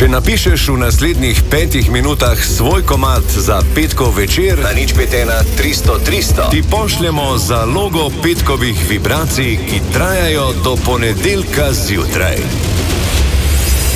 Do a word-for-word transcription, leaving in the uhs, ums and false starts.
Če napišeš v naslednjih petih minutah svoj komad za petkov večer, na nič pet ena tristo tristo, ti pošljemo zalogo petkovih vibracij, ki trajajo do ponedeljka zjutraj.